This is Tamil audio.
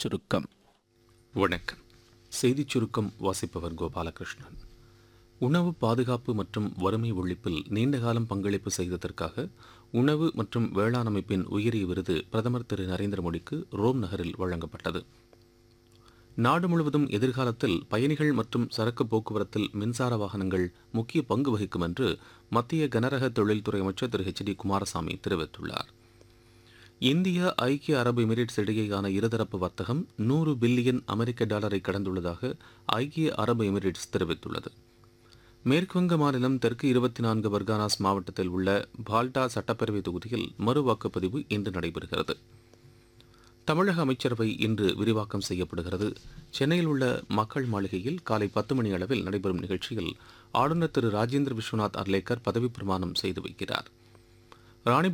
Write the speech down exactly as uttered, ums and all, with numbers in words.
சுருக்கம். வணக்கம். செய்திச் சுருக்கம் வாசிப்பவர் கோபாலகிருஷ்ணன். உணவு பாதுகாப்பு மற்றும் வறுமை ஒழிப்பில் நீண்டகாலம் பங்களிப்பு செய்ததற்காக உணவு மற்றும் வேளாண் அமைப்பின் உயரிய விருது பிரதமர் திரு நரேந்திர மோடிக்கு ரோம் நகரில் வழங்கப்பட்டது. நாடு முழுவதும் எதிர்காலத்தில் பயணிகள் மற்றும் சரக்கு போக்குவரத்தில் மின்சார வாகனங்கள் முக்கிய பங்கு வகிக்கும் என்று மத்திய கனரக தொழில்துறை அமைச்சர் திரு ஹெச் டி குமாரசாமி தெரிவித்துள்ளார். இந்தியா ஐக்கிய அரபு எமிரேட்ஸ் இடையேயான இருதரப்பு வர்த்தகம் நூறு பில்லியன் அமெரிக்க டாலரை கடந்துள்ளதாக ஐக்கிய அரபு எமிரேட்ஸ் தெரிவித்துள்ளது. மேற்குவங்க மாநிலம் தெற்கு இருபத்தி நான்கு பர்கானாஸ் மாவட்டத்தில் உள்ள பால்டா சட்டப்பேரவை தொகுதியில் மறு வாக்குப்பதிவு இன்று நடைபெறுகிறது. தமிழக அமைச்சரவை இன்று விரிவாக்கம் செய்யப்படுகிறது. சென்னையில் உள்ள மக்கள் மாளிகையில் காலை பத்து மணி அளவில் நடைபெறும் நிகழ்ச்சியில் ஆளுநர் திரு ராஜேந்திர விஸ்வநாத் அர்லேக்கர் பதவிப் பிரமாணம் செய்து வைக்கிறார். ராணி